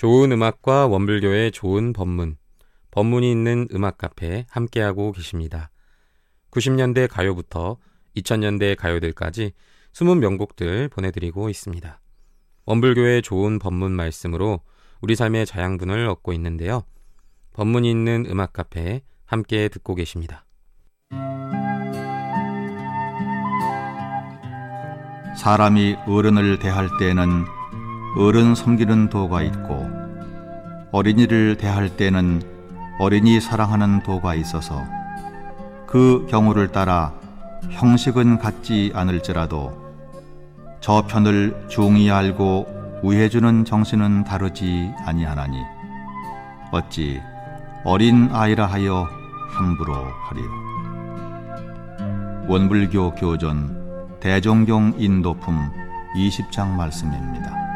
좋은 음악과 원불교의 좋은 법문, 법문이 있는 음악 카페에 함께하고 계십니다. 90년대 가요부터 2000년대 가요들까지 숨은 명곡들 보내드리고 있습니다. 원불교의 좋은 법문 말씀으로 우리 삶의 자양분을 얻고 있는데요. 법문이 있는 음악 카페에 함께 듣고 계십니다. 사람이 어른을 대할 때에는 어른 섬기는 도가 있고 어린이를 대할 때는 어린이 사랑하는 도가 있어서 그 경우를 따라 형식은 같지 않을지라도 저편을 중히 알고 우해주는 정신은 다르지 아니하나니 어찌 어린 아이라 하여 함부로 하리요. 원불교 교전 대종경 인도품 20장 말씀입니다.